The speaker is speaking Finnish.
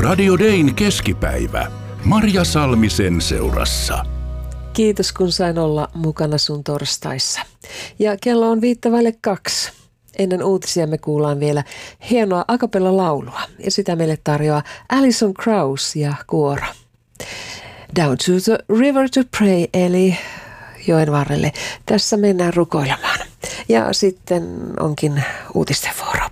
Radio Dayn keskipäivä. Marja Salmisen seurassa. Kiitos, kun sain olla mukana sun torstaissa. Ja kello on 1:05. Ennen uutisia me kuullaan vielä hienoa a cappella laulua. Ja sitä meille tarjoaa Alison Krauss ja kuoro. Down to the river to pray, eli joen varrelle. Tässä mennään rukoilemaan. Ja sitten onkin uutisten vuoro.